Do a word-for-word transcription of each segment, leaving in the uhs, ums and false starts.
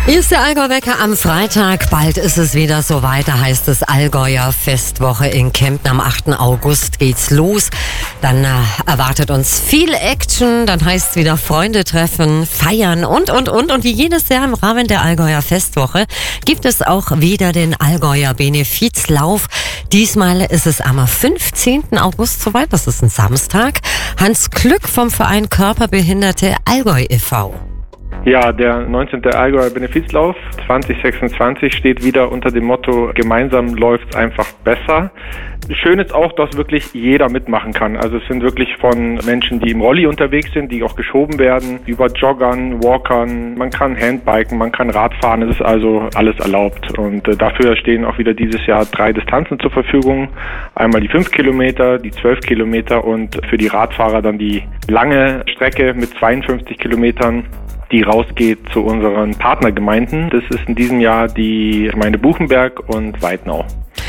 Hier ist der Allgäu-Wecker am Freitag. Bald ist es wieder soweit. Da heißt es Allgäuer Festwoche in Kempten. Am achten August geht's los. Dann äh, erwartet uns viel Action. Dann heißt es wieder Freunde treffen, feiern und, und, und. Und wie jedes Jahr im Rahmen der Allgäuer Festwoche gibt es auch wieder den Allgäuer Benefizlauf. Diesmal ist es am fünfzehnten August soweit. Das ist ein Samstag. Hans Glück vom Verein Körperbehinderte Allgäu e V Ja, der neunzehnte Allgäuer Benefizlauf zwanzig sechsundzwanzig steht wieder unter dem Motto, gemeinsam läuft's einfach besser. Schön ist auch, dass wirklich jeder mitmachen kann. Also es sind wirklich von Menschen, die im Rolli unterwegs sind, die auch geschoben werden, über Joggern, Walkern, man kann Handbiken, man kann Radfahren, es ist also alles erlaubt. Und äh, dafür stehen auch wieder dieses Jahr drei Distanzen zur Verfügung. Einmal die fünf Kilometer, die zwölf Kilometer und für die Radfahrer dann die lange Strecke mit zweiundfünfzig Kilometern. Die rausgeht zu unseren Partnergemeinden. Das ist in diesem Jahr die Gemeinde Buchenberg und Weidnau.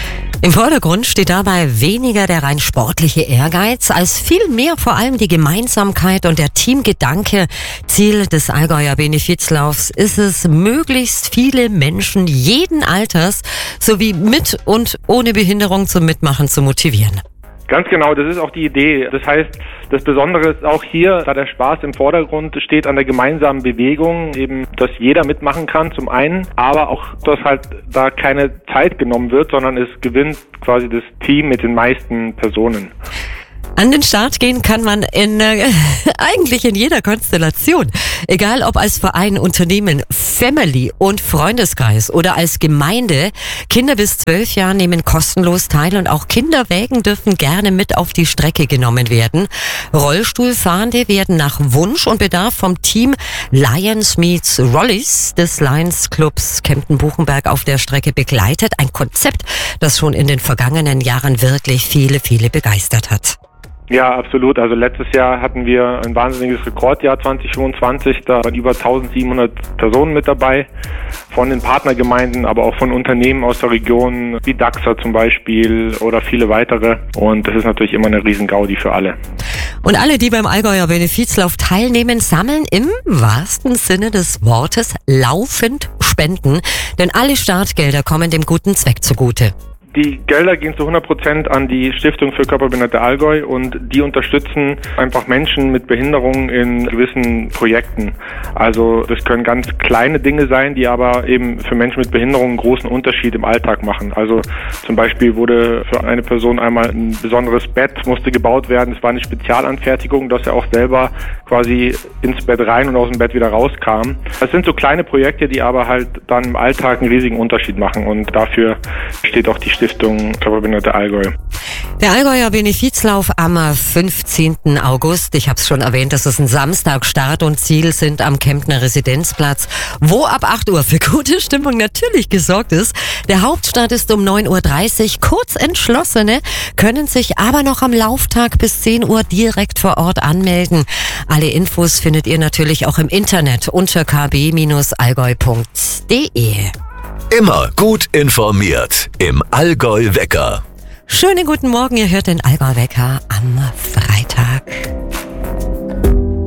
Im Vordergrund steht dabei weniger der rein sportliche Ehrgeiz, als vielmehr vor allem die Gemeinsamkeit und der Teamgedanke. Ziel des Allgäuer Benefizlaufs ist es, möglichst viele Menschen jeden Alters sowie mit und ohne Behinderung zum Mitmachen zu motivieren. Ganz genau, das ist auch die Idee. Das heißt, das Besondere ist auch hier, da der Spaß im Vordergrund steht, an der gemeinsamen Bewegung, eben, dass jeder mitmachen kann zum einen, aber auch, dass halt da keine Zeit genommen wird, sondern es gewinnt quasi das Team mit den meisten Personen. An den Start gehen kann man in äh, eigentlich in jeder Konstellation. Egal ob als Verein, Unternehmen, Family und Freundeskreis oder als Gemeinde. Kinder bis zwölf Jahren nehmen kostenlos teil und auch Kinderwägen dürfen gerne mit auf die Strecke genommen werden. Rollstuhlfahrende werden nach Wunsch und Bedarf vom Team Lions Meets Rollies des Lions Clubs Kempten-Buchenberg auf der Strecke begleitet. Ein Konzept, das schon in den vergangenen Jahren wirklich viele, viele begeistert hat. Ja, absolut. Also letztes Jahr hatten wir ein wahnsinniges Rekordjahr zwanzig fünfundzwanzig. Da waren über eintausendsiebenhundert Personen mit dabei, von den Partnergemeinden, aber auch von Unternehmen aus der Region, wie Daxa zum Beispiel oder viele weitere. Und das ist natürlich immer eine Riesengaudi für alle. Und alle, die beim Allgäuer Benefizlauf teilnehmen, sammeln im wahrsten Sinne des Wortes laufend Spenden, denn alle Startgelder kommen dem guten Zweck zugute. Die Gelder gehen zu hundert Prozent an die Stiftung für Körperbehinderte Allgäu und die unterstützen einfach Menschen mit Behinderungen in gewissen Projekten. Also das können ganz kleine Dinge sein, die aber eben für Menschen mit Behinderungen einen großen Unterschied im Alltag machen. Also zum Beispiel wurde für eine Person einmal ein besonderes Bett, musste gebaut werden. Es war eine Spezialanfertigung, dass er auch selber quasi ins Bett rein und aus dem Bett wieder rauskam. Das sind so kleine Projekte, die aber halt dann im Alltag einen riesigen Unterschied machen und dafür steht auch die Stiftung Körperbehinderte Allgäu. Der Allgäuer Benefizlauf am fünfzehnten August. Ich habe es schon erwähnt, das ist ein Samstag. Start und Ziel sind am Kemptner Residenzplatz, wo ab acht Uhr für gute Stimmung natürlich gesorgt ist. Der Hauptstart ist um neun Uhr dreißig. Kurzentschlossene können sich aber noch am Lauftag bis zehn Uhr direkt vor Ort anmelden. Alle Infos findet ihr natürlich auch im Internet unter k b allgäu punkt d e. Immer gut informiert im Allgäu-Wecker. Schönen guten Morgen, ihr hört den Allgäu-Wecker am Freitag.